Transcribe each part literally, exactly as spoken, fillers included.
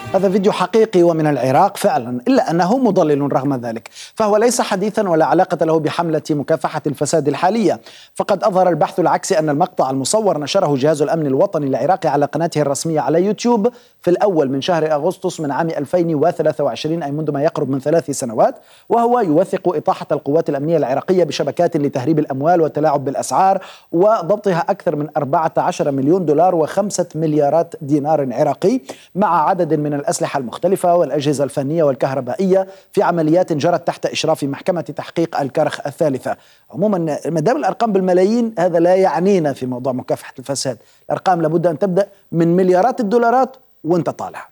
هذا فيديو حقيقي ومن العراق فعلا، إلا أنه مضلل رغم ذلك، فهو ليس حديثا ولا علاقة له بحملة مكافحة الفساد الحالية. فقد أظهر البحث العكسي أن المقطع المصور نشره جهاز الأمن الوطني العراقي على قناته الرسمية على يوتيوب في الأول من شهر أغسطس من عام ألفين وثلاثة وعشرين، أي منذ ما يقرب من ثلاث سنوات، وهو يوثق إطاحة القوات الأمنية العراقية بشبكات لتهريب الأموال والتلاعب بالأسعار وضبطها أكثر من أربعة عشر مليون دولار وخمسة مليارات دينار عراقي مع عدد من الأسلحة المختلفة والأجهزة الفنية والكهربائية في عمليات جرت تحت إشراف محكمة تحقيق الكرخ الثالثة. عموما ما دام الأرقام بالملايين هذا لا يعنينا في موضوع مكافحة الفساد، الأرقام لابد أن تبدأ من مليارات الدولارات وانت طالع.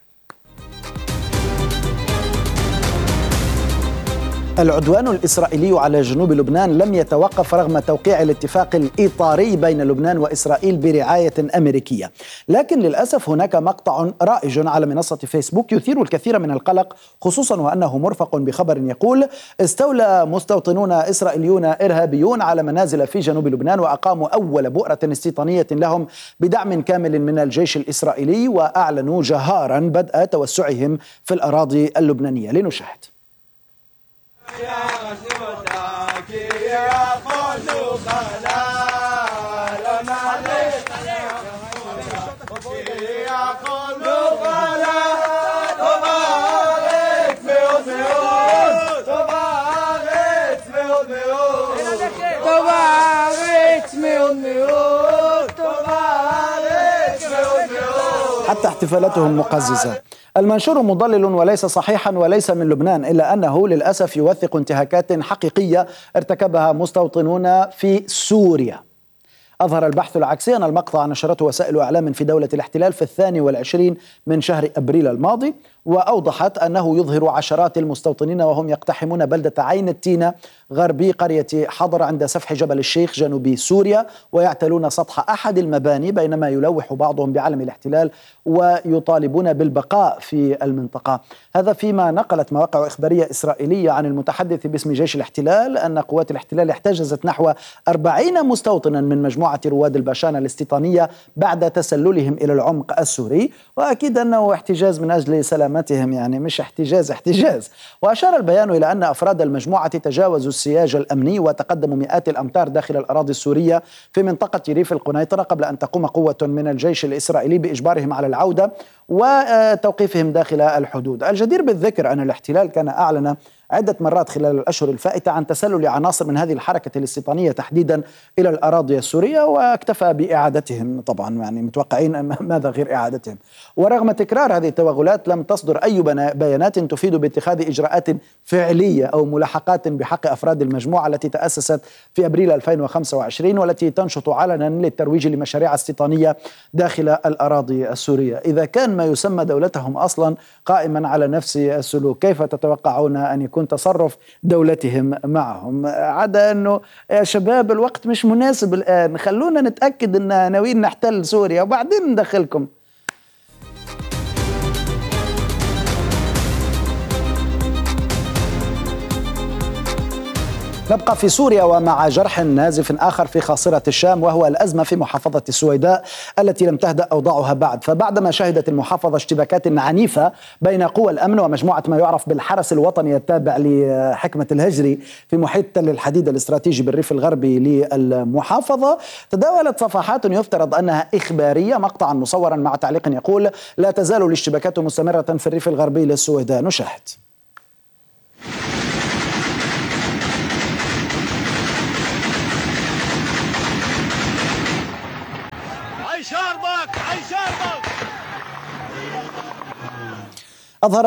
العدوان الإسرائيلي على جنوب لبنان لم يتوقف رغم توقيع الاتفاق الإطاري بين لبنان وإسرائيل برعاية أمريكية، لكن للأسف هناك مقطع رائج على منصة فيسبوك يثير الكثير من القلق، خصوصا وأنه مرفق بخبر يقول: استولى مستوطنون إسرائيليون إرهابيون على منازل في جنوب لبنان وأقاموا أول بؤرة استيطانية لهم بدعم كامل من الجيش الإسرائيلي، وأعلنوا جهارا بدء توسعهم في الأراضي اللبنانية. لنشاهد. حتى احتفالاتهم مقززة. المنشور مضلل وليس صحيحا وليس من لبنان، إلا أنه للأسف يوثق انتهاكات حقيقية ارتكبها مستوطنون في سوريا. أظهر البحث العكسي أن المقطع نشرته وسائل إعلام في دولة الاحتلال في الثاني والعشرين من شهر أبريل الماضي، وأوضحت أنه يظهر عشرات المستوطنين وهم يقتحمون بلدة عين التينة غربي قرية حضر عند سفح جبل الشيخ جنوب سوريا، ويعتلون سطح أحد المباني، بينما يلوح بعضهم بعلم الاحتلال ويطالبون بالبقاء في المنطقة. هذا فيما نقلت مواقع إخبارية إسرائيلية عن المتحدث باسم جيش الاحتلال أن قوات الاحتلال احتجزت نحو أربعين مستوطنا من مجموعة رواد الباشان الاستيطانية بعد تسللهم إلى العمق السوري، وأكيد أنه احتجاز من أجل سلامتهم، يعني مش احتجاز احتجاز. وأشار البيان إلى أن أفراد المجموعة تجاوزوا السياج الأمني وتقدموا مئات الأمتار داخل الأراضي السورية في منطقة ريف القنيطرة قبل أن تقوم قوة من الجيش الإسرائيلي بإجبارهم على العودة وتوقيفهم داخل الحدود. الجدير بالذكر أن الاحتلال كان أعلن عدة مرات خلال الأشهر الفائتة عن تسلل عناصر من هذه الحركة الاستيطانية تحديدا إلى الأراضي السورية، واكتفى بإعادتهم. طبعا يعني متوقعين ماذا غير إعادتهم. ورغم تكرار هذه التوغلات لم تصدر أي بيانات تفيد باتخاذ إجراءات فعلية أو ملاحقات بحق أفراد المجموعة التي تأسست في أبريل ألفين وخمسة وعشرين والتي تنشط علنا للترويج لمشاريع استيطانية داخل الأراضي السورية. إذا كان ما يسمى دولتهم أصلا قائما على نفس السلوك، كيف تتوقعون أن يكون يكون تصرف دولتهم معهم؟ عدا أنه يا شباب الوقت مش مناسب الآن، خلونا نتأكد أن ناويين نحتل سوريا وبعدين ندخلكم. نبقى في سوريا ومع جرح نازف آخر في خاصرة الشام، وهو الأزمة في محافظة السويداء التي لم تهدأ أوضاعها بعد. فبعدما شهدت المحافظة اشتباكات عنيفة بين قوى الأمن ومجموعة ما يعرف بالحرس الوطني التابع لحكمة الهجري في محيط تل الحديد الاستراتيجي بالريف الغربي للمحافظة، تداولت صفحات يفترض أنها إخبارية مقطعا مصورا مع تعليق يقول: لا تزال الاشتباكات مستمرة في الريف الغربي للسويداء. نشاهد. شاربك عي شاربك